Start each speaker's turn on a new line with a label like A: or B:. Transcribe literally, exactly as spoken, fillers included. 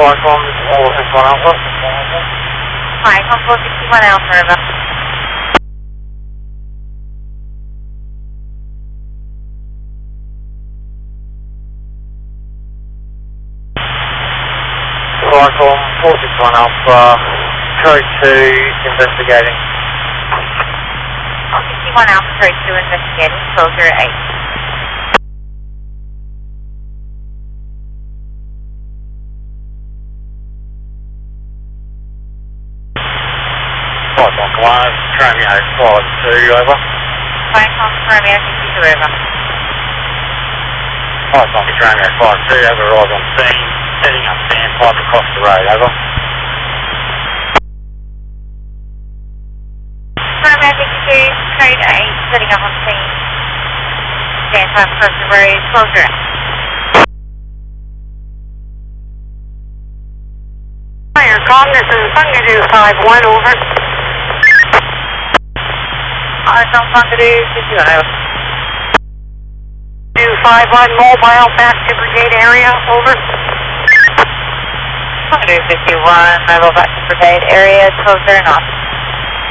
A: Flycom, this is all sixty-one Alpha.
B: Flycom four sixty-one Alpha, over.
A: Flycom four sixty-one Alpha, code two, investigating.
B: four sixty-one Alpha, code two, investigating, twelve zero eight.
A: Flycom one, Romeo five two, over.
B: Flycom Romeo fifty-two, over.
A: Flycom Romeo five two, over, arrived on scene, setting up standpipe across the road, over.
B: Romeo fifty-two, code eight, setting up on scene. Standpipe across the road, twelve zero eight.
C: Firecom, this is Bungadoo five one, over.
B: Flycom Bungadoo fifty-one, over.
C: Do five one, mobile back to brigade area, over.
B: Bungadoo fifty-one, mobile back to brigade area, twelve zero nine.